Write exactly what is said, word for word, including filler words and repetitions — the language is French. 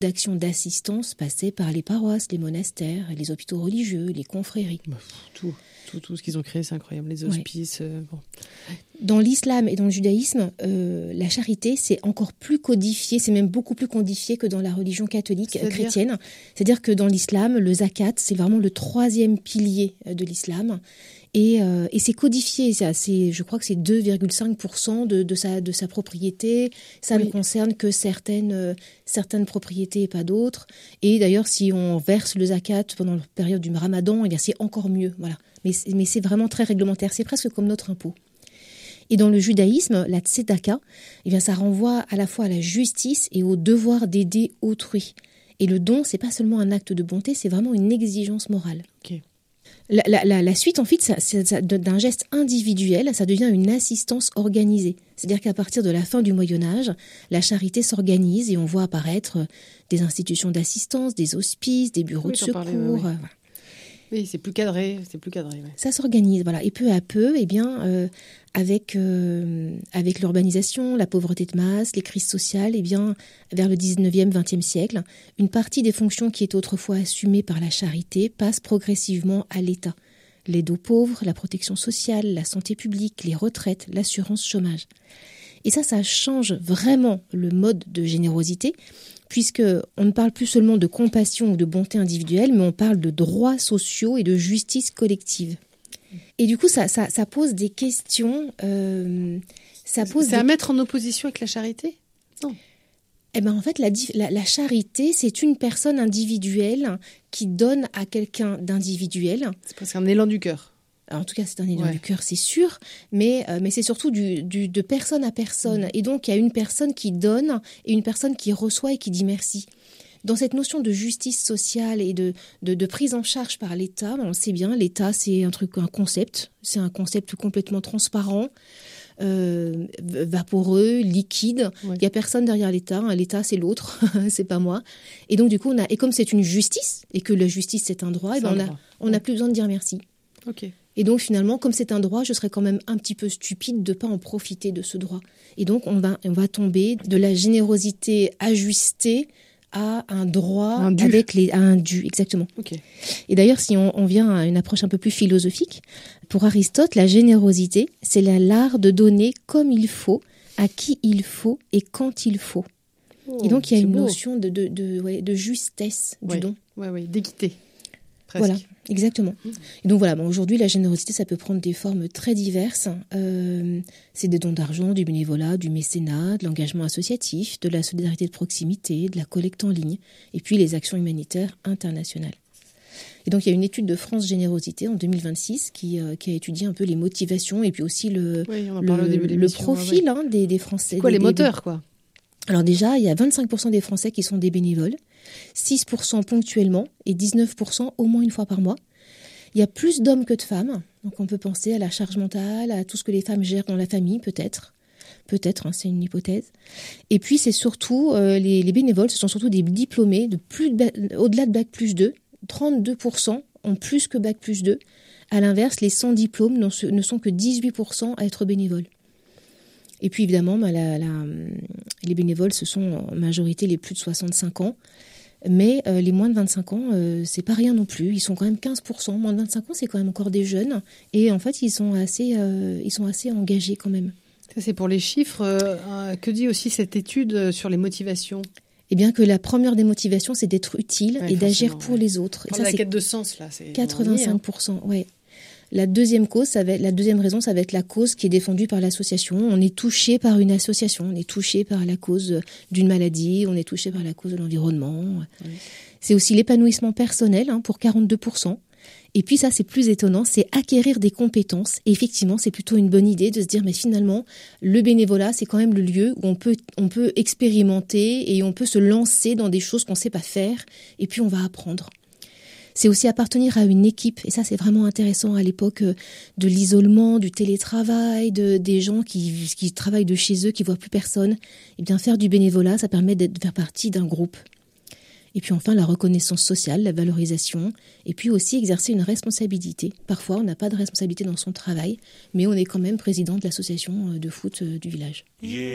d'actions d'assistance passaient par les paroisses, les monastères, les hôpitaux religieux, les confréries. Bah, tout, tout, tout ce qu'ils ont créé, c'est incroyable. Les hospices. Ouais. Euh, bon. Dans l'islam et dans le judaïsme, euh, la charité, c'est encore plus codifié, c'est même beaucoup plus codifié que dans la religion catholique C'est-à-dire chrétienne. C'est-à-dire que dans l'islam, le zakat, c'est vraiment le troisième pilier de l'islam. Et, euh, et c'est codifié, c'est, c'est, je crois que c'est deux virgule cinq pour cent de, de, sa, de sa propriété. Ça oui. ne concerne que certaines, euh, certaines propriétés et pas d'autres. Et d'ailleurs, si on verse le zakat pendant la période du ramadan, eh bien, c'est encore mieux. Voilà. Mais, mais c'est vraiment très réglementaire, c'est presque comme notre impôt. Et dans le judaïsme, la tzedaka, eh bien, ça renvoie à la fois à la justice et au devoir d'aider autrui. Et le don, c'est pas seulement un acte de bonté, c'est vraiment une exigence morale. Okay. La, la, la, la suite, en fait, ça, ça, ça, d'un geste individuel, ça devient une assistance organisée. C'est-à-dire qu'à partir de la fin du Moyen-Âge, la charité s'organise et on voit apparaître des institutions d'assistance, des hospices, des bureaux oui, de secours. Parlais, oui, oui. Voilà. Oui, c'est plus cadré, c'est plus cadré. Ouais. Ça s'organise, voilà. Et peu à peu, eh bien, euh, avec euh, avec l'urbanisation, la pauvreté de masse, les crises sociales, eh bien, vers le dix-neuvième, vingtième siècle, une partie des fonctions qui étaient autrefois assumées par la charité passe progressivement à l'État. L'aide aux pauvres, la protection sociale, la santé publique, les retraites, l'assurance chômage. Et ça, ça change vraiment le mode de générosité, puisqu'on ne parle plus seulement de compassion ou de bonté individuelle, mais on parle de droits sociaux et de justice collective. Et du coup, ça, ça, ça pose des questions. Euh, ça pose c'est des... à mettre en opposition avec la charité ? Non. Eh ben, en fait, la, la, la charité, c'est une personne individuelle qui donne à quelqu'un d'individuel. C'est presque un élan du cœur. Alors, en tout cas, c'est un élan ouais. du cœur, c'est sûr, mais, euh, mais c'est surtout du, du, de personne à personne. Mmh. Et donc, il y a une personne qui donne et une personne qui reçoit et qui dit merci. Dans cette notion de justice sociale et de, de, de prise en charge par l'État, on le sait bien, l'État, c'est un truc, un concept. C'est un concept complètement transparent, euh, vaporeux, liquide. Il ouais. n'y a personne derrière l'État. L'État, c'est l'autre, c'est pas moi. Et donc, du coup, on a, et comme c'est une justice, et que la justice, c'est un droit, c'est et ben un on n'a droit. on ouais. plus besoin de dire merci. Ok. Et donc, finalement, comme c'est un droit, je serais quand même un petit peu stupide de ne pas en profiter de ce droit. Et donc, on va, on va tomber de la générosité ajustée à un droit un dû. avec les, à un dû, exactement. Okay. Et d'ailleurs, si on, on vient à une approche un peu plus philosophique, pour Aristote, la générosité, c'est l'art de donner comme il faut, à qui il faut et quand il faut. Oh, et donc, il y a une beau. notion de, de, de, ouais, de justesse du ouais. don. Oui, ouais, d'équité. Presque. Voilà, exactement. Mmh. Et donc voilà, bon, aujourd'hui, la générosité, ça peut prendre des formes très diverses. Euh, c'est des dons d'argent, du bénévolat, du mécénat, de l'engagement associatif, de la solidarité de proximité, de la collecte en ligne, et puis les actions humanitaires internationales. Et donc, il y a une étude de France Générosité en deux mille vingt-six qui, euh, qui a étudié un peu les motivations et puis aussi le, oui, le, le profil hein, des, des Français. C'est quoi des, les des, moteurs, des... quoi ? Alors déjà, il y a vingt-cinq pour cent des Français qui sont des bénévoles, six pour cent ponctuellement et dix-neuf pour cent au moins une fois par mois. Il y a plus d'hommes que de femmes, donc on peut penser à la charge mentale, à tout ce que les femmes gèrent dans la famille, peut-être. Peut-être, hein, c'est une hypothèse. Et puis c'est surtout, euh, les, les bénévoles, ce sont surtout des diplômés de plus de, au-delà de bac plus deux, trente-deux pour cent ont plus que bac plus deux. À l'inverse, les sans diplôme ne sont que dix-huit pour cent à être bénévoles. Et puis évidemment, bah, la, la, les bénévoles, ce sont en majorité les plus de soixante-cinq ans. Mais euh, les moins de vingt-cinq ans, euh, c'est pas rien non plus. Ils sont quand même quinze pour cent. Moins de vingt-cinq ans, c'est quand même encore des jeunes. Et en fait, ils sont assez, euh, ils sont assez engagés quand même. Ça, c'est pour les chiffres. Euh, que dit aussi cette étude sur les motivations ? Eh bien que la première des motivations, c'est d'être utile ouais, et d'agir pour ouais. les autres. Et ça, la c'est quête de sens, là, c'est quatre-vingt-cinq pour cent, ouais. La deuxième cause, ça va être, la deuxième raison, ça va être la cause qui est défendue par l'association. On est touché par une association, on est touché par la cause d'une maladie, on est touché par la cause de l'environnement. Oui. C'est aussi l'épanouissement personnel hein, pour quarante-deux pour cent. Et puis ça, c'est plus étonnant, c'est acquérir des compétences. Et effectivement, c'est plutôt une bonne idée de se dire, mais finalement, le bénévolat, c'est quand même le lieu où on peut, on peut expérimenter et on peut se lancer dans des choses qu'on ne sait pas faire. Et puis, on va apprendre. C'est aussi appartenir à une équipe, et ça c'est vraiment intéressant à l'époque de l'isolement, du télétravail, de, des gens qui, qui travaillent de chez eux, qui ne voient plus personne. Et bien faire du bénévolat, ça permet de faire partie d'un groupe. Et puis enfin la reconnaissance sociale, la valorisation, et puis aussi exercer une responsabilité. Parfois on n'a pas de responsabilité dans son travail, mais on est quand même président de l'association de foot du village. Yeah.